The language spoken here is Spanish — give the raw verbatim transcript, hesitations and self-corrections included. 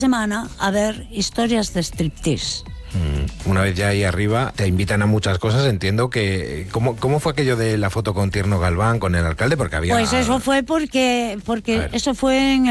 semana a ver historias de striptease. Mm, Una vez ya ahí arriba, te invitan a muchas cosas. Entiendo que... ¿Cómo, cómo fue aquello de la foto con Tierno Galván, con el alcalde? Porque había... Pues eso fue porque, porque eso fue en